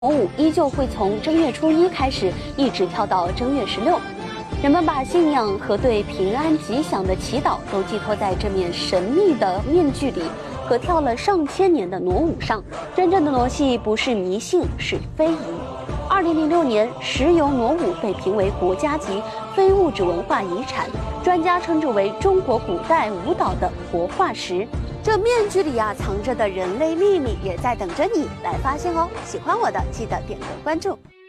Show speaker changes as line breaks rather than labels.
挪舞依旧会从正月初1开始，一直跳到正月16。人们把信仰和对平安吉祥的祈祷都寄托在这面神秘的面具里和跳了上千年的挪舞上。真正的挪戏不是迷信，是非遗。2006年，石油挪舞被评为国家级非物质文化遗产，专家称之为中国古代舞蹈的活化石。这面具里藏着的人类秘密也在等着你来发现哦！喜欢我的，记得点个关注。